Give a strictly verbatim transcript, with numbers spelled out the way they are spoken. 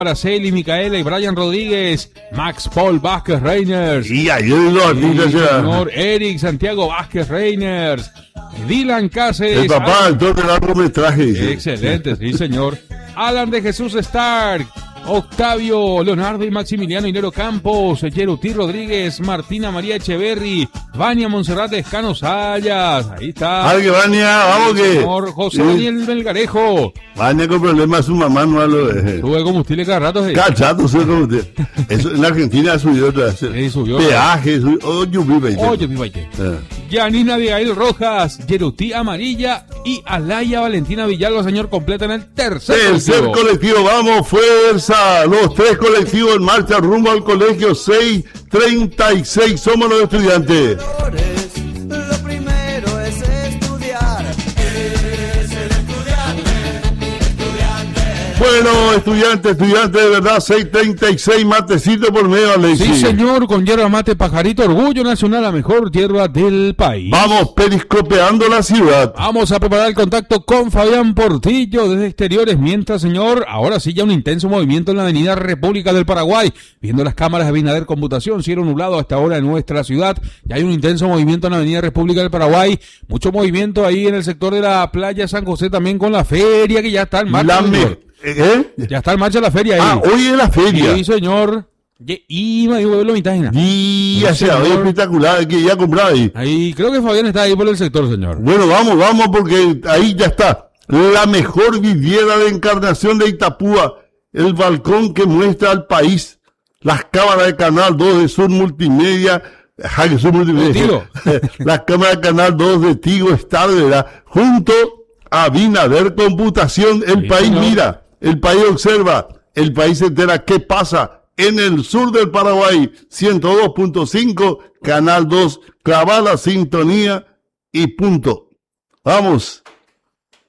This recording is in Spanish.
Araceli, Micaela y Brian Rodríguez, Max Paul Vázquez Reiners, Y ahí los artistas ya. señor Eric Santiago Vázquez Reiners, Dylan Cáceres. El papá, actor del largometraje, dice. Excelente, sí señor. Alan de Jesús Stark, Octavio, Leonardo y Maximiliano Hinero Campos, Yerutí Rodríguez, Martina María Echeverry, Vania Monserrat Escano Sayas, ahí está. Algo, Vania, vamos que. Señor José Sí. Daniel Melgarejo. Vania con problemas, su mamá no lo deje. Sube combustible cada rato. Sí. Cachato, sube como usted. Eso en Argentina subió otra vez. Sí, subió. Peaje, subió. Oh, yo vi, veinte. Oye, mi valle. Ah. Yanina Abigail Rojas, Yerutí Amarilla y Alaya Valentina Villalba, señor, completan el tercer Tercer colectivo. colectivo, vamos, fuerza. Los tres colectivos en marcha rumbo al colegio seis treinta y seis. Somos los estudiantes. Lo primero es estudiar. Es el estudiante, estudiante. Bueno, estudiantes, estudiantes de verdad, seis treinta y seis, matecito por medio, Alexis. Sí, señor, con yerba mate pajarito, orgullo nacional, la mejor hierba del país. Vamos periscopeando la ciudad. Vamos a preparar el contacto con Fabián Portillo desde exteriores. Mientras, señor, ahora sí ya un intenso movimiento en la avenida República del Paraguay. Viendo las cámaras de Abinader Computación, cielo nublado hasta ahora en nuestra ciudad. Ya hay un intenso movimiento en la avenida República del Paraguay. Mucho movimiento ahí en el sector de la playa San José también con la feria que ya está en marcha. La señor. me- ¿Eh? Ya está en marcha la feria ahí. Ah, hoy es la feria. Sí, señor. Y, y me digo, lo mitad. Y Sí, ya hoy señor. espectacular, que ya compraba ahí. Ahí, creo que Fabián está ahí por el sector, señor. Bueno, vamos, vamos, porque ahí ya está. La mejor vivienda de Encarnación de Itapúa. El balcón que muestra al país. Las cámaras de Canal dos de Sur Multimedia. Ajá, que Sur Multimedia. Tigo. Las cámaras de Canal dos de Tigo Star, ¿verdad? Junto a Abinader Computación. El Sí, país señor. mira, el país observa, el país se entera qué pasa en el sur del Paraguay. ciento dos punto cinco, Canal dos, clava la sintonía y punto. Vamos.